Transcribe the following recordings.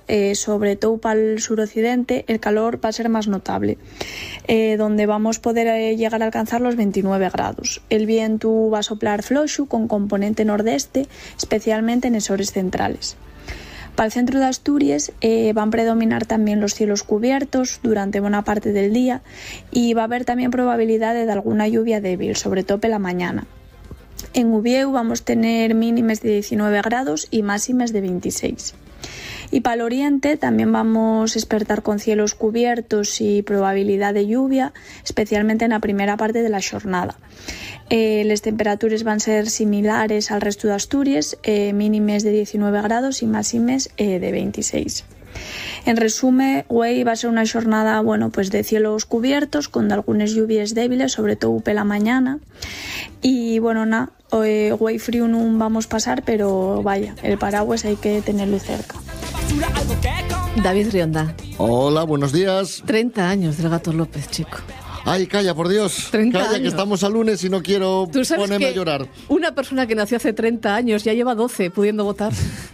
sobre todo para el suroccidente, el calor va a ser más notable, donde vamos a poder llegar a alcanzar los 29 grados. El viento va a soplar floxo con componente nordeste, especialmente en esores centrales. Para el centro de Asturias van a predominar también los cielos cubiertos durante buena parte del día y va a haber también probabilidad de alguna lluvia débil, sobre todo en la mañana. En Ubieu vamos a tener mínimas de 19 grados y máximas de 26. Y para el oriente también vamos a despertar con cielos cubiertos y probabilidad de lluvia, especialmente en la primera parte de la jornada. Las temperaturas van a ser similares al resto de Asturias, mínimas de 19 grados y máximas de 26. En resumen, hoy va a ser una jornada pues de cielos cubiertos con algunas lluvias débiles, sobre todo por la mañana. Y hoy frío no vamos a pasar, pero vaya, el paraguas hay que tenerlo cerca. David Rionda. Hola, buenos días. 30 años del Gato López, chico. Ay, calla, por Dios. 30 calla, años. Que estamos a lunes y no quiero ¿Tú sabes ponerme que a llorar. una persona que nació hace 30 años ya lleva 12 pudiendo votar?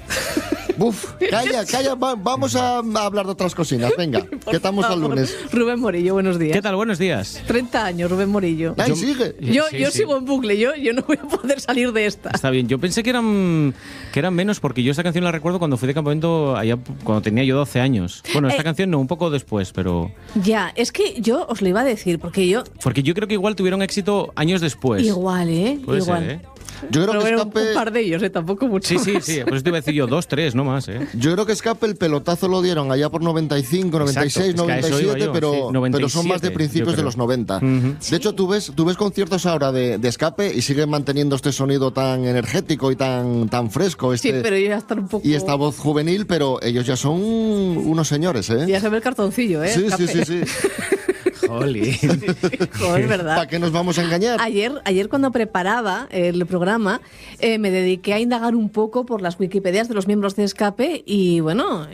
Uf, calla, vamos a hablar de otras cocinas, venga, que estamos al lunes. Rubén Morillo, buenos días. ¿Qué tal? Buenos días. 30 años, Rubén Morillo. Ay, sigue. Yo Sí. sigo en bucle, yo no voy a poder salir de esta. Está bien. Yo pensé que eran menos, porque yo esta canción la recuerdo cuando fui de campamento allá cuando tenía yo 12 años. Bueno, esta canción no, un poco después, pero... Ya, es que yo os lo iba a decir, porque yo creo que igual tuvieron éxito años después. igual, Puede igual. ser, ¿eh? Yo creo Pero que era Escape... un par de ellos, tampoco mucho. Sí. Por eso te iba a decir yo 2, 3, no más, Yo creo que Escape el pelotazo lo dieron allá por 95, 96, Exacto, es que a eso iba 97, yo, pero, sí, 97, pero son más de principios yo de creo. los 90. Ujú. De hecho, tú ves conciertos ahora de Escape y siguen manteniendo este sonido tan energético y tan fresco. Sí, pero yo ya estar un poco... Y esta voz juvenil, pero ellos ya son unos señores, ¿eh? Ya se ve el cartoncillo, Sí. Jolly. Joder, ¿verdad? ¿Para qué nos vamos a engañar? Ayer cuando preparaba el programa me dediqué a indagar un poco por las Wikipedias de los miembros de Escape y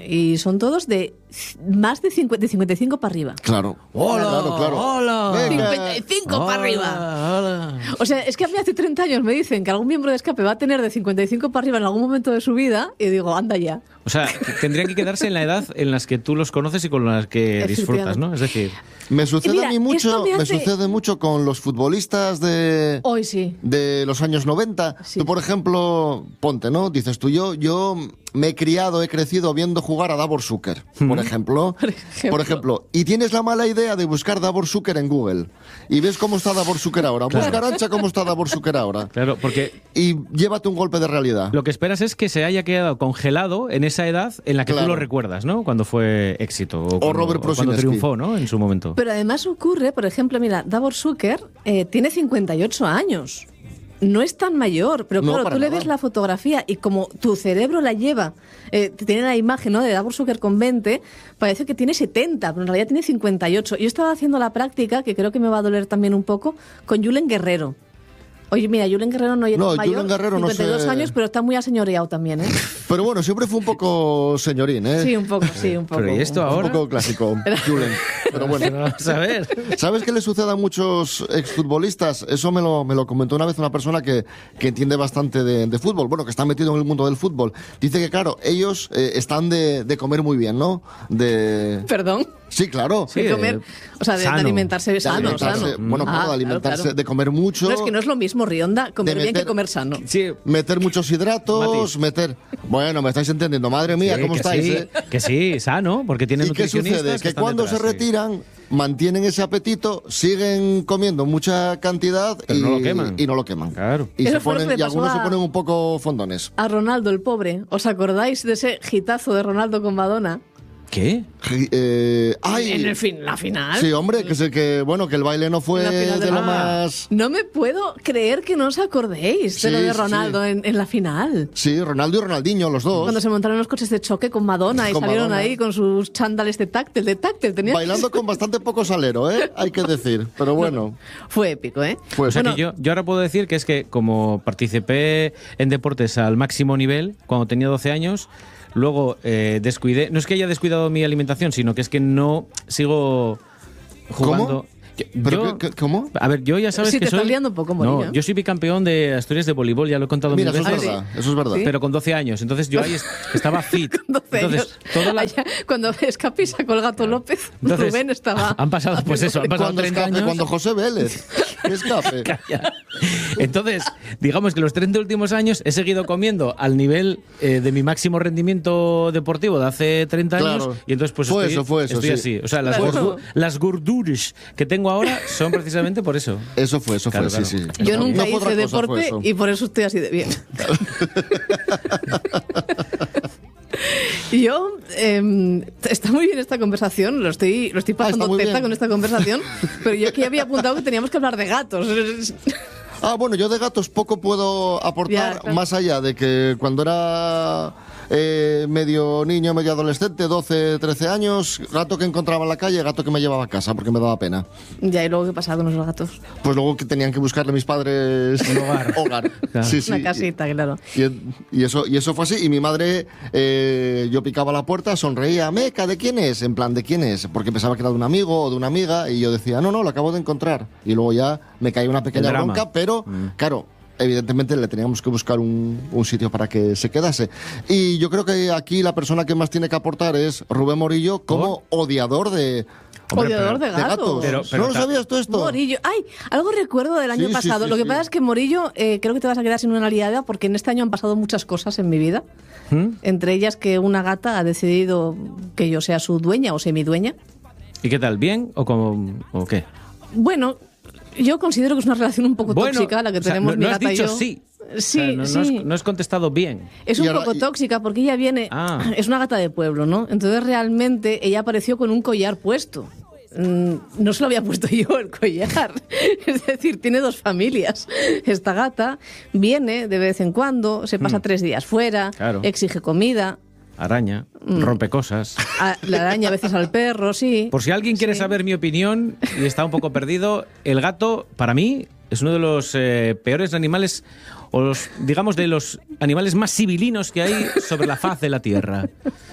son todos de más de 55 para arriba. Claro. Claro. ¡Hola! Venga. 55 para arriba. Hola. O sea, es que a mí hace 30 años me dicen que algún miembro de Escape va a tener de 55 para arriba en algún momento de su vida y digo, anda ya. O sea, tendrían que quedarse en la edad en las que tú los conoces y con las que disfrutas, ¿no? Es decir... Me sucede Mira, a mí mucho, esto me hace- sucede mucho con los futbolistas Hoy sí. de los años 90. Sí. Tú, por ejemplo, ponte, ¿no? Dices tú, yo me he crecido viendo jugar a Davor Zucker, por ejemplo. Por ejemplo. Y tienes la mala idea de buscar Davor Zucker en Google. Y ves cómo está Davor Zucker ahora. Claro. Busca, Arancha, cómo está Davor Zucker ahora. Claro, porque Y llévate un golpe de realidad. lo que esperas es que se haya quedado congelado en esa edad en la que Claro. tú lo recuerdas, ¿no? Cuando fue éxito. O Robert cuando Prosinecki. triunfó, ¿no? En su momento. Pero además ocurre, por ejemplo, mira, Davor Zucker tiene 58 años. No es tan mayor, pero No, claro, para tú le nada. ves la fotografía y como tu cerebro la lleva, tiene la imagen, ¿no?, de Davor Zucker con 20, parece que tiene 70, pero en realidad tiene 58. Yo estaba haciendo la práctica, que creo que me va a doler también un poco, con Julen Guerrero. Oye, mira, Julen Guerrero no es No, mayor, Julen Guerrero no 52 sé. años, pero está muy aseñoreado también, ¿eh? Pero bueno, siempre fue un poco señorín, ¿eh? Sí, un poco, sí, un poco. Pero ¿y esto Un ahora? poco clásico, Julen. Pero bueno. Vamos a ver. ¿Sabes qué le sucede a muchos exfutbolistas? Eso me lo comentó una vez una persona que entiende bastante de fútbol, bueno, que está metido en el mundo del fútbol. Dice que, claro, ellos están de comer muy bien, ¿no? Perdón. Sí, claro. Sí, De comer, o sea, de sano. alimentarse De sano, alimentarse- sano. Bueno, claro, de alimentarse, claro. de comer mucho. No, es que no es lo mismo, Rionda, comer de bien que meter- comer sano. Sí, Meter muchos hidratos, Matiz. Bueno, me estáis entendiendo. Madre mía, sí, ¿cómo que estáis? sí, ¿Eh? que sí, sano, porque tienen ¿Y qué nutricionistas sucede? Que están cuando detrás, se sí. retiran, mantienen ese apetito, siguen comiendo mucha cantidad Pero y no lo queman. Y no lo queman. Claro. Y, Eso fue lo que le pasó algunos se a- ponen un poco fondones. A Ronaldo, el pobre. ¿Os acordáis de ese hitazo de Ronaldo con Madonna? ¿Qué? ¡Ay! En la final. Sí, hombre, que el baile no fue En la final de lo la- más... No me puedo creer que no os acordéis de lo Sí, de sí, Ronaldo sí. en la final. Sí, Ronaldo y Ronaldinho, los dos. Cuando se montaron los coches de choque con Madonna y Con salieron Madonna. ahí con sus chándales de táctil. Tenía... Bailando con bastante poco salero, ¿eh? Hay que decir. Pero bueno. Fue épico, ¿eh? Pues O sea Bueno, que yo ahora puedo decir que es que como participé en deportes al máximo nivel cuando tenía 12 años, luego descuidé, no es que haya descuidado mi alimentación, sino que es que no sigo jugando. ¿Cómo? ¿Pero cómo? A ver, yo ya sabes Sí, que te soy... estás liando un poco, Morillo. No, yo soy bicampeón de Asturias de voleibol, ya lo he contado Mira, mil eso es veces. verdad, eso es verdad. ¿Sí? Pero con 12 años. Entonces yo ahí estaba fit. 12 Entonces, años. toda la- Allá, cuando Escapi sacó el gato López, Entonces, Rubén estaba... han pasado, pues eso, han pasado Cuando 30 escape, años. cuando José Vélez. ¿Qué escape? Calla. Entonces, digamos que los 30 últimos años he seguido comiendo al nivel de mi máximo rendimiento deportivo de hace 30 años. Claro. Y entonces, pues Fue estoy eso, estoy sí. así. O sea, las, Claro. las gorduras que tengo ahora son precisamente por eso. Eso fue, Claro, sí, claro. sí. Yo nunca No fue otra hice cosa, fue deporte eso. y por eso estoy así de bien. Yo, está muy bien esta conversación, lo estoy pasando muy teta bien. con esta conversación, pero yo aquí había apuntado que teníamos que hablar de gatos. Bueno, yo de gatos poco puedo aportar, Ya, claro. más allá de que cuando era medio niño, medio adolescente, 12, 13 años, gato que encontraba en la calle, gato que me llevaba a casa porque me daba pena. Ya, y luego qué pasaba con los gatos. Pues luego que tenían que buscarle mis padres Un hogar. Claro. Sí, sí. Una casita, claro. Y eso fue así. Y mi madre, yo picaba la puerta, sonreía, Meca, ¿de quién es? En plan, ¿de quién es? Porque pensaba que era de un amigo o de una amiga. Y yo decía, no, lo acabo de encontrar. Y luego ya me caía una pequeña El drama. bronca, pero claro, evidentemente le teníamos que buscar un sitio para que se quedase. Y yo creo que aquí la persona que más tiene que aportar es Rubén Morillo como odiador de... Odiador de de gatos. gatos. ¿No lo sabías tú esto? Morillo. Ay, algo recuerdo del año Sí, sí, pasado. sí, Lo que sí. pasa es que Morillo, creo que te vas a quedar sin una liada porque en este año han pasado muchas cosas en mi vida. Entre ellas que una gata ha decidido que yo sea su dueña o semidueña. ¿Y qué tal? ¿Bien o qué? Bueno, yo considero que es una relación un poco tóxica la que o sea, tenemos no mi has gata y dicho yo. sí. Sí, O sea, no sí. no has contestado bien. Es Y un ahora- poco tóxica porque ella viene, Ah. es una gata de pueblo, ¿no? Entonces realmente ella apareció con un collar puesto. No se lo había puesto yo el collar. Es decir, tiene dos familias. Esta gata viene de vez en cuando, se pasa 3 días fuera, Claro. exige comida, Araña, rompe cosas. le araña a veces al perro, sí. Por si alguien quiere Sí. saber mi opinión y está un poco perdido, el gato, para mí, es uno de los peores animales, o los, digamos, de los animales más civilinos que hay sobre la faz de la Tierra.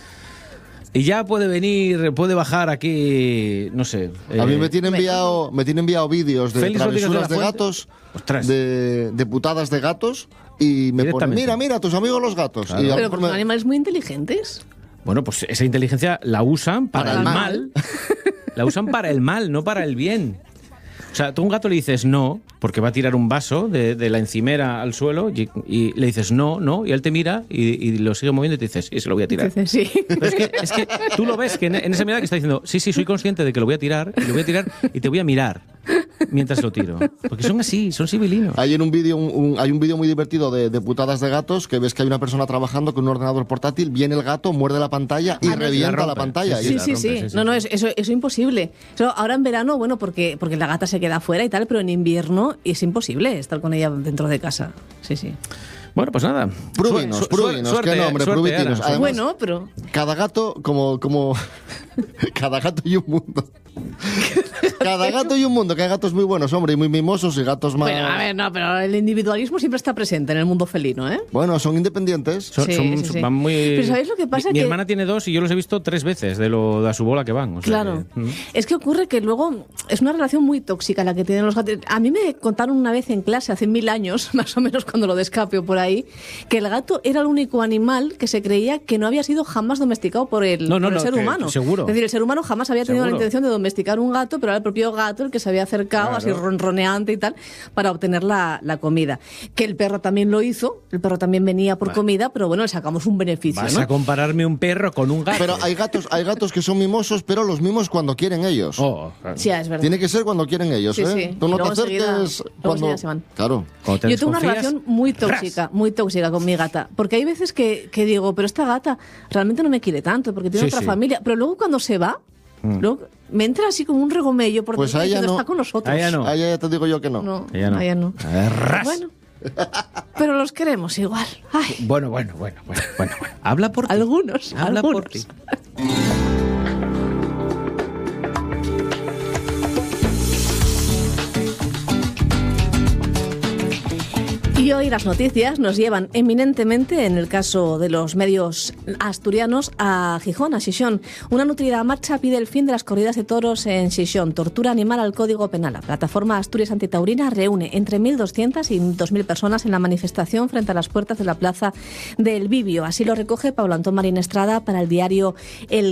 Y ya puede bajar aquí, no sé. A mí me tiene enviado vídeos de Félix Rodríguez de la travesuras de Fuente. gatos, Ostras. de putadas de gatos, y me ponen, Directamente. mira, tus amigos los gatos. Claro. Y a lo Pero mejor son me- animales muy inteligentes. Bueno, pues esa inteligencia la usan para Para el el mal. La usan para el mal, no para el bien. O sea, tú a un gato le dices no, porque va a tirar un vaso de la encimera al suelo, y le dices no, y él te mira y lo sigue moviendo y te dices, sí, se lo voy a tirar. Entonces, sí. Pero es que tú lo ves, que en esa mirada que está diciendo, sí, soy consciente de que lo voy a tirar, y lo voy a tirar y te voy a mirar mientras lo tiro. Porque son así, son civilinos. Hay en un vídeo hay un vídeo muy divertido de putadas de gatos, que ves que hay una persona trabajando con un ordenador portátil, viene el gato, muerde la pantalla y Ah, no, revienta la la, rompe. pantalla. Sí, Y- Sí, la sí, rompe, sí. sí, No, sí. eso es imposible. Ahora en verano, bueno, porque la gata se queda afuera y tal, pero en invierno es imposible estar con ella dentro de casa. Sí, sí. Bueno, pues nada. Prubinos, Suerte, qué nombre, suerte, Pruvitinos. Ana. Además, Bueno, pero cada gato como cada gato y un mundo. Cada gato y un mundo, que hay gatos muy buenos, hombre, y muy mimosos, y gatos más... bueno, a ver, no, pero el individualismo siempre está presente en el mundo felino, ¿eh? Bueno, son independientes. Son, Sí, son- sí, sí. van muy... Pero ¿sabéis lo que pasa? Mi Que- hermana tiene 2 y yo los he visto 3 veces de a su bola que van. O sea Claro. que, Es que ocurre que luego es una relación muy tóxica la que tienen los gatos. A mí me contaron una vez en clase, hace 1000 años, más o menos cuando lo de Escape o por ahí, que el gato era el único animal que se creía que no había sido jamás domesticado por el, No, no, por el no, ser que- humano. seguro. Es decir, el ser humano jamás había tenido Seguro. la intención de domesticar un gato, pero era el propio gato el que se había acercado, Claro. así ronroneante y tal, para obtener la comida. Que el perro también lo hizo, el perro también venía por comida, pero bueno, le sacamos un beneficio, Vas ¿no? a compararme un perro con un gato. Pero hay gatos que son mimosos, pero los mimos cuando quieren ellos. Oh, claro. Sí, es verdad. Tiene que ser cuando quieren ellos, Sí, ¿eh? sí. Tú no Y luego te acerques luego cuando... enseguida se van. Claro. Cuando te Yo tengo una desconfías, relación muy ¡ras! muy tóxica con mi gata. Porque hay veces que digo, pero esta gata realmente no me quiere tanto, porque tiene Sí, otra sí. familia. Pero luego cuando se va, luego me entra así como un regomello por Pues dentro a ella diciendo, no. está con nosotros. A ella no. Ahí ya te digo yo que no. No, Ella no. a ella no. ¡Ras! Bueno, pero los queremos igual. Ay, Bueno. Habla por ti. algunos, Habla algunos. por ti. Y hoy las noticias nos llevan eminentemente, en el caso de los medios asturianos, a Gijón, a Xixón. Una nutrida marcha pide el fin de las corridas de toros en Xixón. Tortura animal al Código Penal. La plataforma Asturias Antitaurina reúne entre 1.200 y 2.000 personas en la manifestación frente a las puertas de la plaza del Bibio. Así lo recoge Pablo Antón Marín Estrada para el diario El